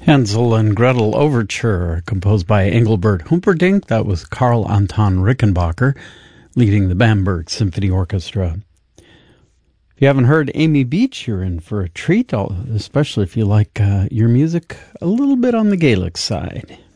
Hansel and Gretel Overture, composed by Engelbert Humperdinck. That was Karl Anton Rickenbacker, leading the Bamberg Symphony Orchestra. If you haven't heard Amy Beach, you're in for a treat, especially if you like your music a little bit on the Gaelic side.